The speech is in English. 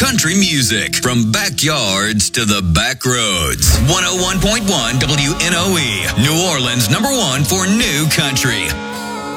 country music. From backyards to the back roads. 101.1 WNOE, New Orleans #1 for new country.